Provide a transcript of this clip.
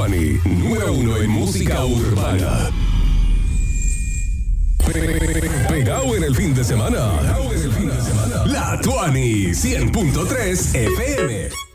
Tuani, número 1 en música urbana. Pegado en el fin de semana. La Tuani 100.3 FM.